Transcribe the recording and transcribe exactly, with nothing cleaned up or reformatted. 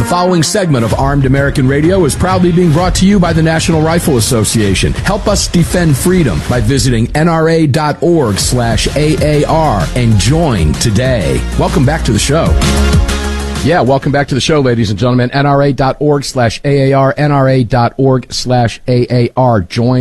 following segment of Armed American Radio is proudly being brought to you by the National Rifle Association. Help us defend freedom by visiting N R A dot org slash A A R and join today. Welcome back to the show. Yeah, welcome back to the show, ladies and gentlemen. N R A dot org slash A A R, N R A dot org slash A A R. Join